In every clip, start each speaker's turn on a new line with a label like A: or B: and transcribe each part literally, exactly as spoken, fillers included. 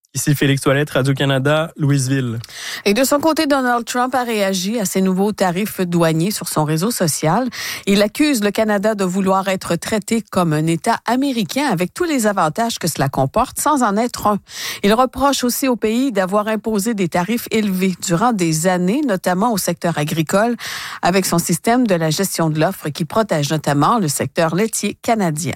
A: Ici Félix Ouellette, Radio-Canada, Louisville.
B: Et de son côté, Donald Trump a réagi à ces nouveaux tarifs douaniers sur son réseau social. Il accuse le Canada de vouloir être traité comme un État américain avec tous les avantages que cela comporte sans en être un. Il reproche aussi au pays d'avoir imposé des tarifs élevés durant des années, notamment au secteur agricole, avec son système de la gestion de l'offre qui protège notamment le secteur laitier canadien.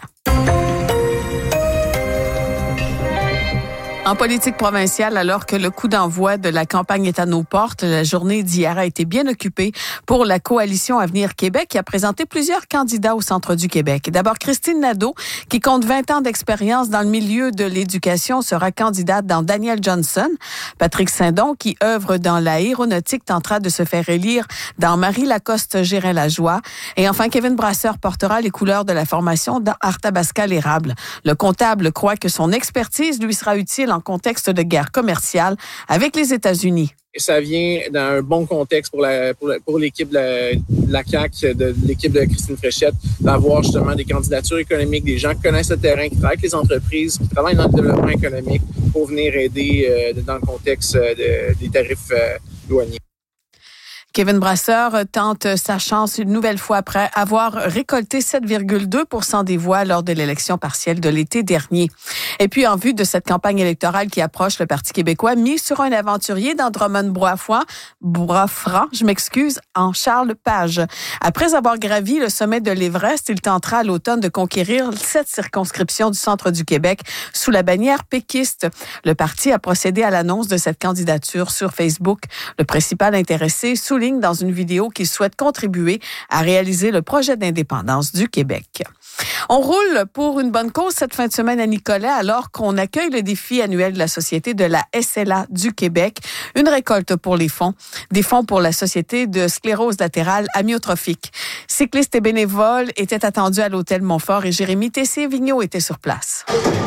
B: En politique provinciale, alors que le coup d'envoi de la campagne est à nos portes, la journée d'hier a été bien occupée pour la coalition Avenir Québec qui a présenté plusieurs candidats au centre du Québec. D'abord, Christine Nadeau, qui compte vingt ans d'expérience dans le milieu de l'éducation, sera candidate dans Daniel Johnson. Patrick Saint-Don, qui œuvre dans l'aéronautique, tentera de se faire élire dans Marie Lacoste-Gérin-Lajoie. Et enfin, Kevin Brasseur portera les couleurs de la formation dans Arthabasca-l'Érable. Le comptable croit que son expertise lui sera utile en contexte de guerre commerciale avec les États-Unis.
C: Ça vient dans un bon contexte pour, la, pour, la, pour l'équipe de la, de la C A Q, de, de l'équipe de Christine Fréchette, d'avoir justement des candidatures économiques, des gens qui connaissent le terrain, qui travaillent avec les entreprises, qui travaillent dans le développement économique pour venir aider euh, dans le contexte de, des tarifs euh, douaniers.
B: Kevin Brasseur tente sa chance une nouvelle fois après avoir récolté sept virgule deux pour cent des voix lors de l'élection partielle de l'été dernier. Et puis, en vue de cette campagne électorale qui approche, le Parti québécois mis sur un aventurier dans Drummond-Boisfranc, Boisfranc, je m'excuse, en Charles Page. Après avoir gravi le sommet de l'Everest, il tentera à l'automne de conquérir cette circonscription du centre du Québec sous la bannière péquiste. Le parti a procédé à l'annonce de cette candidature sur Facebook. Le principal intéressé souligne dans une vidéo qu'il souhaite contribuer à réaliser le projet d'indépendance du Québec. On roule pour une bonne cause cette fin de semaine à Nicolet alors qu'on accueille le défi annuel de la Société de la S L A du Québec. Une récolte pour les fonds, des fonds pour la Société de sclérose latérale amyotrophique. Cyclistes et bénévoles étaient attendus à l'hôtel Montfort et Jérémy Tessier-Vigneault était sur place.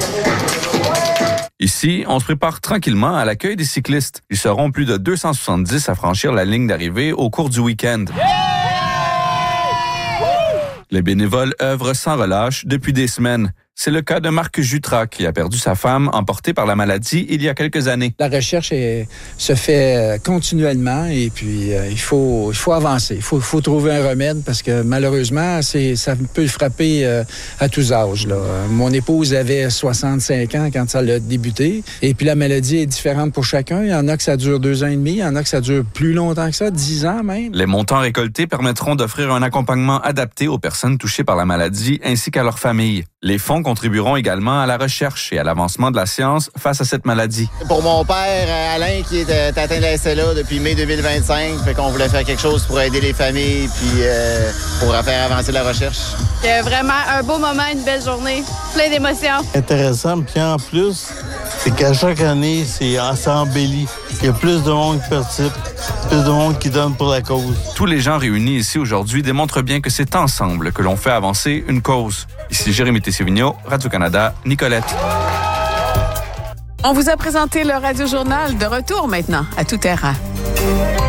D: Ici, on se prépare tranquillement à l'accueil des cyclistes. Ils seront plus de deux cent soixante-dix à franchir la ligne d'arrivée au cours du week-end. Les bénévoles œuvrent sans relâche depuis des semaines. C'est le cas de Marc Jutras qui a perdu sa femme emportée par la maladie il y a quelques années.
E: La recherche est, se fait continuellement et puis euh, il faut il faut avancer. Il faut, faut trouver un remède parce que malheureusement, c'est, ça peut frapper euh, à tous âges. Là. Mon épouse avait soixante-cinq ans quand ça a débuté et puis la maladie est différente pour chacun. Il y en a que ça dure deux ans et demi, il y en a que ça dure plus longtemps que ça, dix ans même.
D: Les montants récoltés permettront d'offrir un accompagnement adapté aux personnes touchées par la maladie ainsi qu'à leurs familles. Les fonds contribueront également à la recherche et à l'avancement de la science face à cette maladie.
F: Pour mon père, Alain, qui est atteint de la S L A depuis mai deux mille vingt-cinq, fait qu'on voulait faire quelque chose pour aider les familles puis euh, pour faire avancer la recherche.
G: C'est vraiment un beau moment, une belle journée, plein d'émotions.
H: Intéressant, puis en plus, c'est qu'à chaque année, c'est assez embelli. Il y a plus de monde qui participe, plus de monde qui donne pour la cause.
D: Tous les gens réunis ici aujourd'hui démontrent bien que c'est ensemble que l'on fait avancer une cause. Ici Jérémy Tessier-Vigneault, Radio-Canada, Nicolette.
B: On vous a présenté le Radio Journal de retour maintenant à tout terrain.